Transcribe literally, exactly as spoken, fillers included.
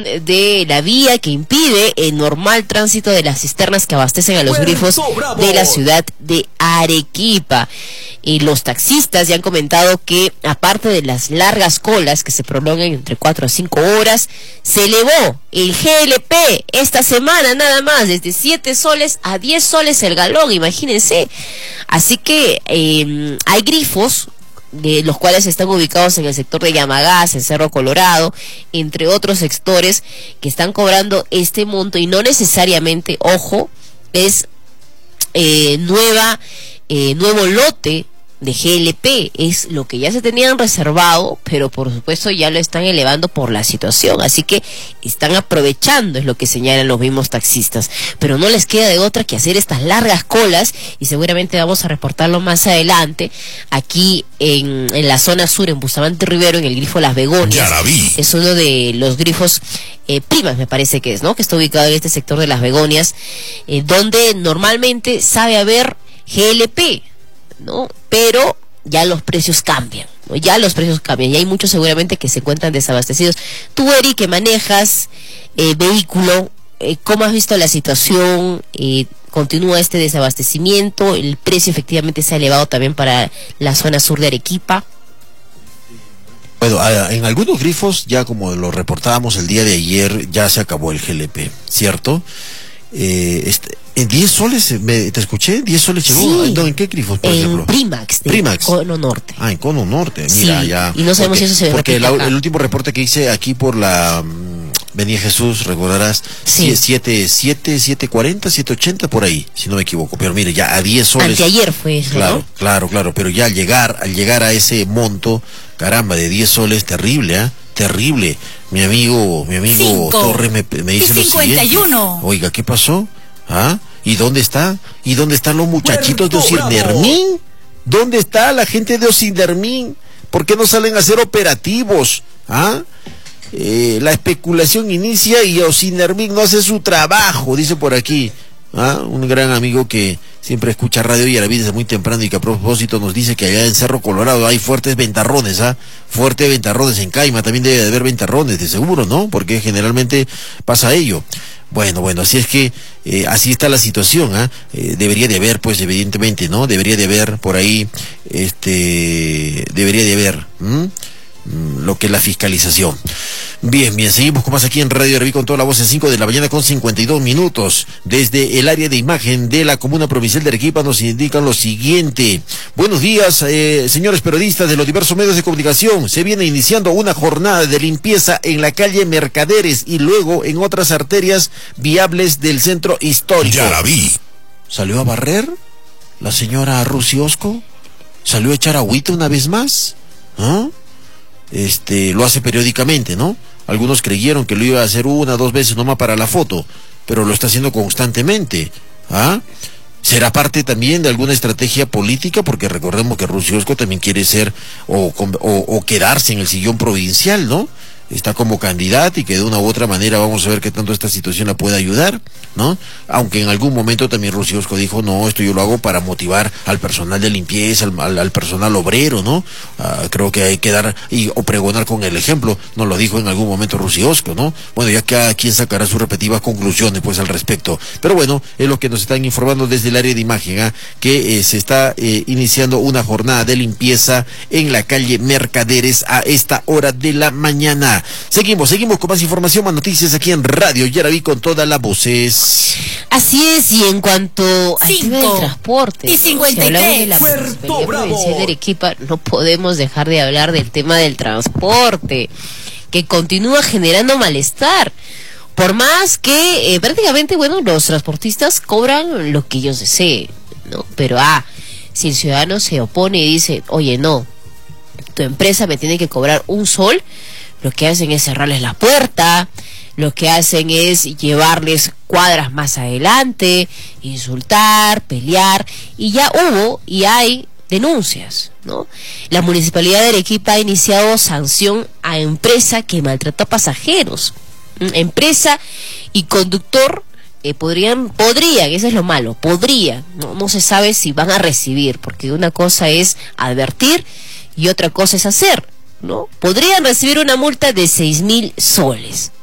de la vía que impide el normal tránsito de las cisternas que abastecen a los Puerto grifos Bravo. de la ciudad de Arequipa. Y los taxistas ya han comentado que, aparte de las largas colas que se prolongan entre cuatro a cinco horas, se elevó el G L P esta semana nada más, desde siete soles a diez soles el galón, imagínense. Así que eh, hay grifos, de los cuales están ubicados en el sector de Yamagás, en Cerro Colorado, entre otros sectores, que están cobrando este monto, y no necesariamente, ojo, es eh, nueva, eh, nuevo lote de G L P, es lo que ya se tenían reservado, pero por supuesto ya lo están elevando por la situación, así que están aprovechando, es lo que señalan los mismos taxistas, pero no les queda de otra que hacer estas largas colas, y seguramente vamos a reportarlo más adelante, aquí en, en la zona sur, en Bustamante Rivero, en el grifo Las Begonias. Ya la vi. Es uno de los grifos eh, primas, me parece que es, ¿no?, que está ubicado en este sector de Las Begonias, eh, donde normalmente sabe haber G L P, ¿no? Pero ya los precios cambian, ¿no? Ya los precios cambian, y hay muchos seguramente que se encuentran desabastecidos. Tú, Eri, que manejas eh, vehículo, eh, ¿cómo has visto la situación? Eh, ¿Continúa este desabastecimiento? ¿El precio efectivamente se ha elevado también para la zona sur de Arequipa? Bueno, en algunos grifos, ya como lo reportábamos el día de ayer, ya se acabó el G L P, ¿cierto? Eh, este, en diez soles, me, ¿te escuché? diez soles llegó. Sí. No, ¿en qué grifos, por en ejemplo? Primax, de Primax. Cono Norte. Ah, en Cono Norte, mira, Sí, ya. y no sabemos porque, si eso se Porque repite la, acá. el último reporte que hice aquí por la um, Avenida Jesús, recordarás, Sí. siete, siete, siete cuarenta, siete ochenta, por ahí, si no me equivoco. Pero mire, ya a diez soles. Anteayer fue eso, Claro, ¿no? claro, claro, pero ya al llegar, al llegar a ese monto, caramba, de diez soles, terrible, ¿ah? ¿eh? Terrible. Mi amigo, mi amigo Cinco. Torres me, me dice lo cincuenta y siguiente. uno. Oiga, ¿qué pasó? ¿Ah? ¿Y dónde está? ¿Y dónde están los muchachitos de Puerto Bravo. Osindermín? ¿Dónde está la gente de Osindermín? ¿Por qué no salen a hacer operativos? ¿Ah? Eh, la especulación inicia y Osindermín no hace su trabajo, dice por aquí. ¿Ah? Un gran amigo que siempre escucha radio y a la vida desde muy temprano, y que a propósito nos dice que allá en Cerro Colorado hay fuertes ventarrones, ¿ah? Fuertes ventarrones. En Caima también debe de haber ventarrones, de seguro, ¿no? Porque generalmente pasa ello. Bueno, bueno, así es que eh, así está la situación, ¿ah? Eh, debería de haber, pues, evidentemente, ¿no? Debería de haber por ahí, este, debería de haber, ¿m? lo que es la fiscalización. Bien, bien, seguimos con más aquí en Radio Arabí con toda la voz en cinco de la mañana con cincuenta y dos minutos. Desde el área de imagen de la Comuna Provincial de Arequipa nos indican lo siguiente. Buenos días, eh, señores periodistas de los diversos medios de comunicación. Se viene iniciando una jornada de limpieza en la calle Mercaderes y luego en otras arterias viables del centro histórico. Ya la vi. ¿Salió a barrer la señora Rusiosco? ¿Salió a echar agüita una vez más? ¿Ah? Este, lo hace periódicamente, ¿no? Algunos creyeron que lo iba a hacer una, dos veces nomás para la foto, pero lo está haciendo constantemente. ¿Ah? ¿Será parte también de alguna estrategia política? Porque recordemos que Rusiosco también quiere ser o, o, o quedarse en el sillón provincial, ¿no? Está como candidato y que de una u otra manera vamos a ver qué tanto esta situación la puede ayudar, ¿no? Aunque en algún momento también Rusiosco dijo, no, esto yo lo hago para motivar al personal de limpieza, al, al, al personal obrero, ¿no? Uh, creo que hay que dar y, o pregonar con el ejemplo, nos lo dijo en algún momento Rusiosco, ¿no? Bueno, ya cada quien sacará sus respectivas conclusiones, pues, al respecto. Pero bueno, es lo que nos están informando desde el área de imagen, ¿eh? que eh, se está eh, iniciando una jornada de limpieza en la calle Mercaderes a esta hora de la mañana. Seguimos, seguimos con más información, más noticias aquí en Radio Yaraví con todas las voces. Así es, y en cuanto al tema del transporte, y cincuenta y ¿no? Si hablamos tres. de la Municipalidad Provincial de Arequipa, no podemos dejar de hablar del tema del transporte, que continúa generando malestar. Por más que eh, prácticamente, bueno, los transportistas cobran lo que ellos deseen, ¿no? Pero ah, si el ciudadano se opone y dice, oye, no, tu empresa me tiene que cobrar un sol, lo que hacen es cerrarles la puerta, lo que hacen es llevarles cuadras más adelante, insultar, pelear, y ya hubo y hay denuncias, ¿no? La Municipalidad de Arequipa ha iniciado sanción a empresa que maltrató a pasajeros. Empresa y conductor eh, podrían, podrían, eso es lo malo, podrían, no, no se sabe si van a recibir, porque una cosa es advertir y otra cosa es hacer, ¿no? Podrían recibir una multa de seis mil soles.